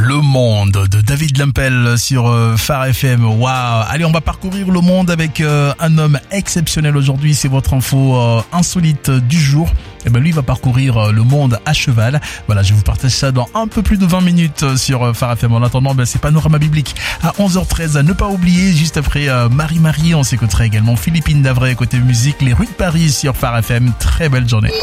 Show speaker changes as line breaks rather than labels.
Le Monde de David Lempel sur Phare FM. Waouh. Allez, on va parcourir le monde avec un homme exceptionnel aujourd'hui. C'est votre info insolite du jour. Et ben lui va parcourir le monde à cheval. Voilà, je vous partage ça dans un peu plus de 20 minutes sur Phare FM. En attendant, c'est Panorama Biblique à 11h13. À ne pas oublier, juste après Marie-Marie, on s'écoutera également Philippine Davray côté musique, les rues de Paris sur Phare FM. Très belle journée.